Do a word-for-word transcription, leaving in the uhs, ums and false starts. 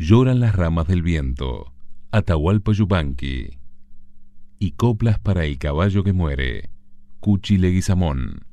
Lloran las ramas del viento, Atahualpa Yupanqui. Y coplas para el caballo que muere, Cuchi Leguizamón.